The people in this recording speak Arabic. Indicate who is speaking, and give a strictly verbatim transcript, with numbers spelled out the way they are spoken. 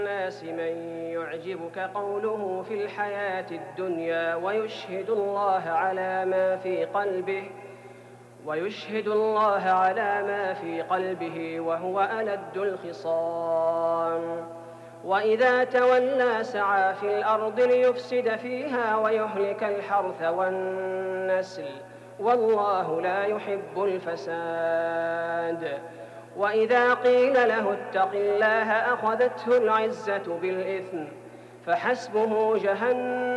Speaker 1: الناس من يعجبك قوله في الحياة الدنيا ويشهد الله على ما في قلبه ويشهد الله على ما في قلبه وهو ألد الخصام وإذا تولى سعى في الأرض ليفسد فيها ويهلك الحرث والنسل والله لا يحب الفساد وإذا قيل له اتق الله أخذته العزة بالإثم فحسبه جهنم